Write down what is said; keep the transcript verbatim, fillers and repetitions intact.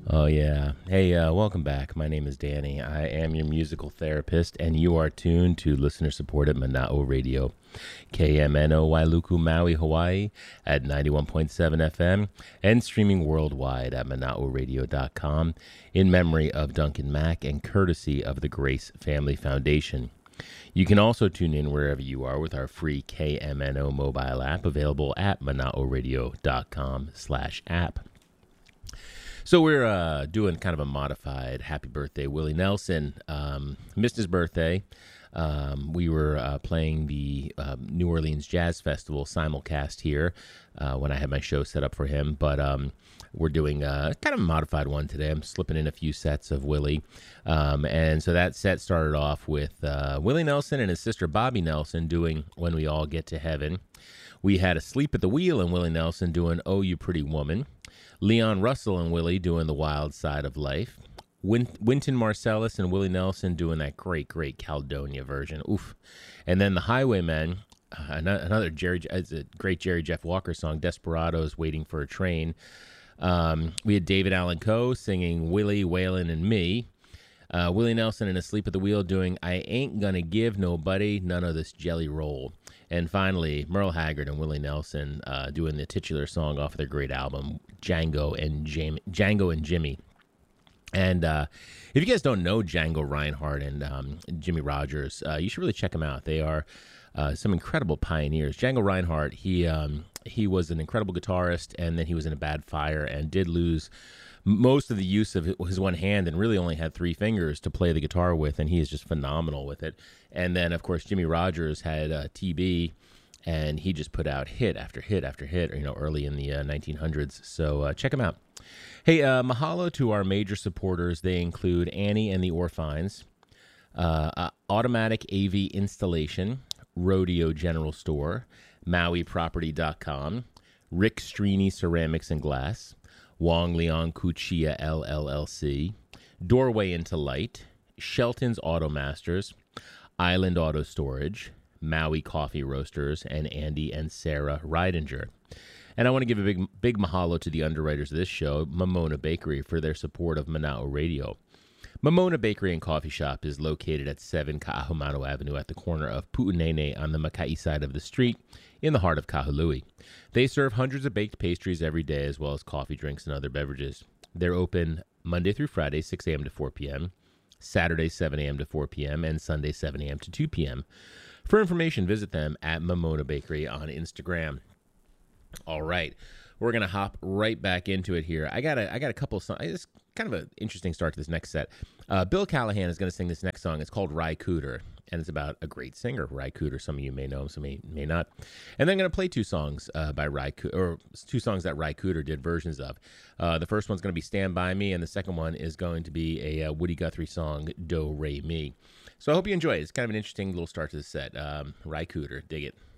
Oh, yeah. Hey, uh, welcome back. My name is Danny. I am your musical therapist, and you are tuned to listener supported Mana'o Radio, K M N O Wailuku, Maui, Hawaii, at ninety-one point seven F M, and streaming worldwide at mana'o radio dot com in memory of Duncan Mack and courtesy of the Grace Family Foundation. You can also tune in wherever you are with our free K M N O mobile app available at mana'o radio dot com slash app. So we're uh, doing kind of a modified Happy Birthday Willie Nelson. Um, missed his birthday. Um, we were uh, playing the uh, New Orleans Jazz Festival simulcast here uh, when I had my show set up for him. But um, we're doing a kind of a modified one today. I'm slipping in a few sets of Willie. Um, and so that set started off with uh, Willie Nelson and his sister Bobby Nelson doing When We All Get to Heaven. We had Asleep at the Wheel and Willie Nelson doing Oh, You Pretty Woman. Leon Russell and Willie doing The Wild Side of Life. Win- Wynton Marsalis and Willie Nelson doing that great, great Caledonia version. Oof. And then the Highwaymen, uh, another Jerry, it's a great Jerry Jeff Walker song, Desperados, Waiting for a Train. Um, we had David Allan Coe singing Willie, Waylon, and Me. Uh, Willie Nelson and Asleep at the Wheel doing I Ain't Gonna Give Nobody None of This Jelly Roll. And finally, Merle Haggard and Willie Nelson uh, doing the titular song off of their great album, Django and Jam- Django and Jimmy. And uh, if you guys don't know Django Reinhardt and um, Jimmy Rogers, uh, you should really check them out. They are uh, some incredible pioneers. Django Reinhardt, he um, he was an incredible guitarist, and then he was in a bad fire and did lose most of the use of his one hand and really only had three fingers to play the guitar with, and he is just phenomenal with it. And then, of course, Jimmy Rogers had uh, T B, and he just put out hit after hit after hit, you know, early in the uh, nineteen hundreds. So uh, check him out. Hey, uh, mahalo to our major supporters. They include Annie and the Orphines, uh, uh, Automatic A V Installation, Rodeo General Store, Maui Property dot com, Rick Strini Ceramics and Glass, Wong Leon Kuchia L L C, Doorway into Light, Shelton's Auto Masters, Island Auto Storage, Maui Coffee Roasters, and Andy and Sarah Reidinger. And I want to give a big big mahalo to the underwriters of this show, Mamona Bakery, for their support of Mana'o Radio. Mamona Bakery and Coffee Shop is located at seven Ka'ahumanu Avenue at the corner of Pu'unene on the Makai side of the street in the heart of Kahului. They serve hundreds of baked pastries every day as well as coffee, drinks, and other beverages. They're open Monday through Friday, six a.m. to four p.m., Saturday, seven a.m. to four p.m., and Sunday, seven a.m. to two p.m. For information, visit them at Mamona Bakery on Instagram. All right, we're gonna hop right back into it here. I got a, I got a couple of songs. It's kind of an interesting start to this next set. Uh, Bill Callahan is gonna sing this next song. It's called Ry Cooder, and it's about a great singer, Ry Cooder. Some of you may know him, some may, may not. And then I'm gonna play two songs uh, by Ry Cooder, or two songs that Ry Cooder did versions of. Uh, the first one's gonna be Stand By Me, and the second one is going to be a uh, Woody Guthrie song, Do Re Mi. So I hope you enjoy it. It's kind of an interesting little start to the set. Um, Ry Cooder, dig it.